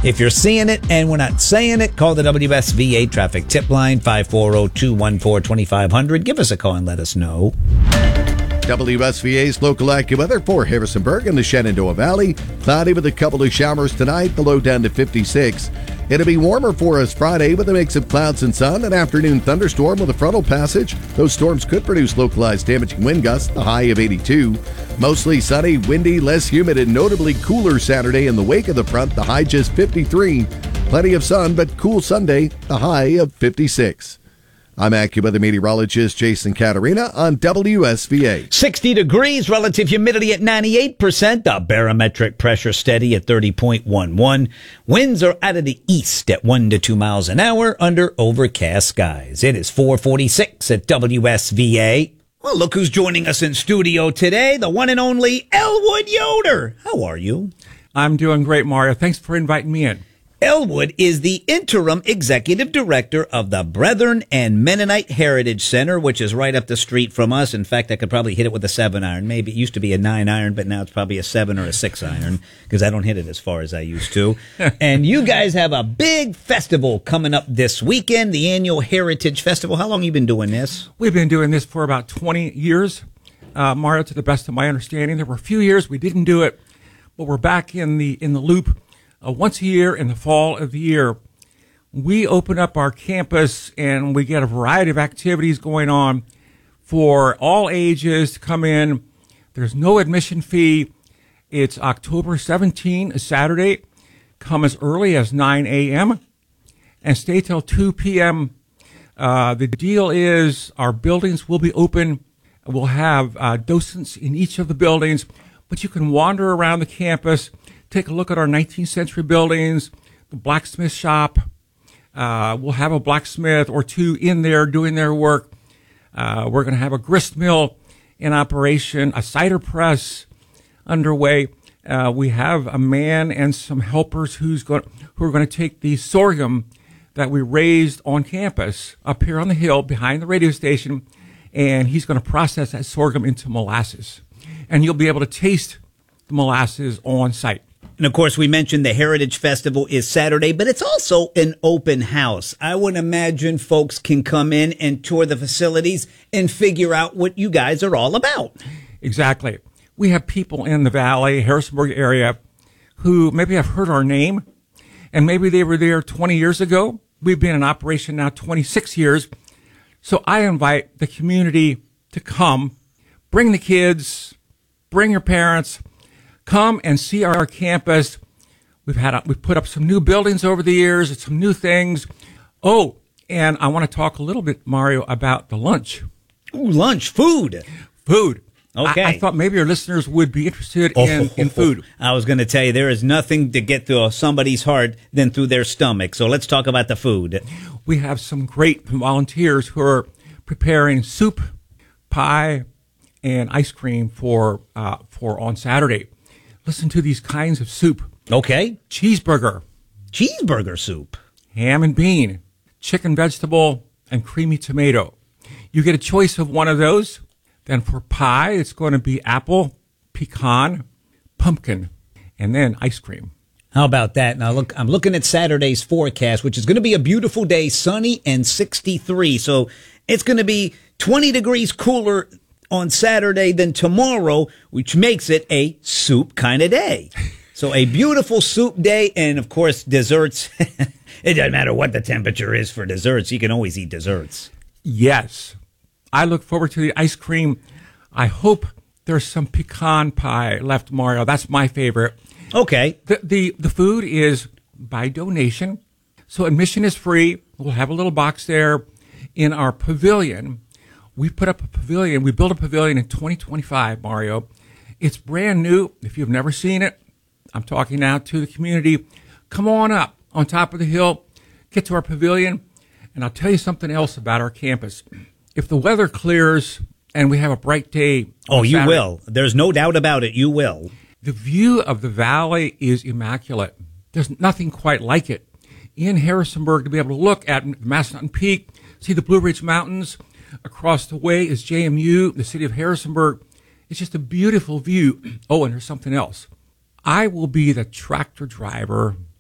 If you're seeing it and we're not saying it, call the WSVA traffic tip line 540-214-2500. Give us a call and let us know. WSVA's local AccuWeather for Harrisonburg and the Shenandoah Valley. Cloudy with a couple of showers tonight, the low down to 56. It'll be warmer for us Friday with a mix of clouds and sun. An afternoon thunderstorm with a frontal passage. Those storms could produce localized damaging wind gusts, the high of 82. Mostly sunny, windy, less humid, and notably cooler Saturday in the wake of the front, the high just 53. Plenty of sun, but cool Sunday, the high of 56. I'm AccuWeather meteorologist Jason Caterina on WSVA. 60 degrees, relative humidity at 98%. The barometric pressure steady at 30.11. Winds are out of the east at 1 to 2 miles an hour under overcast skies. It is 4:46 at WSVA. Well, look who's joining us in studio today, the one and only Elwood Yoder. How are you? I'm doing great, Mario. Thanks for inviting me in. Elwood is the interim executive director of the Brethren and Mennonite Heritage Center, which is right up the street from us. In fact, I could probably hit it with a 7-iron. Maybe it used to be a 9-iron, but now it's probably a 7 or a 6-iron because I don't hit it as far as I used to. And you guys have a big festival coming up this weekend, the annual Heritage Festival. How long have you been doing this? We've been doing this for about 20 years, Mario, to the best of my understanding. There were a few years we didn't do it, but we're back in the loop. Once a year in the fall of the year, we open up our campus and we get a variety of activities going on for all ages to come in. There's no admission fee. It's October 17, a Saturday. Come as early as 9 a.m. and stay till 2 p.m. The deal is our buildings will be open. We'll have docents in each of the buildings, but you can wander around the campus. Take a look at our 19th century buildings, the blacksmith shop. We'll have a blacksmith or two in there doing their work. We're going to have a grist mill in operation, a cider press underway. We have a man and some helpers who are going to take the sorghum that we raised on campus up here on the hill behind the radio station, and he's going to process that sorghum into molasses. And you'll be able to taste the molasses on site. And, of course, we mentioned the Heritage Festival is Saturday, but it's also an open house. I would imagine folks can come in and tour the facilities and figure out what you guys are all about. Exactly. We have people in the Valley, Harrisonburg area, who maybe have heard our name, and maybe they were there 20 years ago. We've been in operation now 26 years. So I invite the community to come, bring the kids, bring your parents. Come and see our campus. We've put up some new buildings over the years and some new things. Oh, and I want to talk a little bit, Mario, about the lunch. Ooh, lunch, food. Food. Okay. I thought maybe our listeners would be interested in food. I was going to tell you, there is nothing to get through somebody's heart than through their stomach. So let's talk about the food. We have some great volunteers who are preparing soup, pie, and ice cream for on Saturday. Listen to these kinds of soup. Okay. Cheeseburger. Cheeseburger soup. Ham and bean. Chicken, vegetable, and creamy tomato. You get a choice of one of those. Then for pie, it's going to be apple, pecan, pumpkin, and then ice cream. How about that? Now, look, I'm looking at Saturday's forecast, which is going to be a beautiful day, sunny and 63. So it's going to be 20 degrees cooler on Saturday than tomorrow, which makes it a soup kind of day. So a beautiful soup day, and of course desserts. It doesn't matter what the temperature is for desserts. You can always eat desserts. Yes. I look forward to the ice cream. I hope there's some pecan pie left, Mario. That's my favorite. Okay. The food is by donation, so admission is free. We'll have a little box there in our pavilion. We put up a pavilion. We built a pavilion in 2025, Mario. It's brand new. If you've never seen it, I'm talking now to the community. Come on up on top of the hill, get to our pavilion, and I'll tell you something else about our campus. If the weather clears and we have a bright day, you Saturday, will. There's no doubt about it. You will. The view of the valley is immaculate. There's nothing quite like it. In Harrisonburg, to be able to look at Massanutten Peak, see the Blue Ridge Mountains. Across the way is JMU, the city of Harrisonburg. It's just a beautiful view. Oh, and there's something else. I will be the tractor driver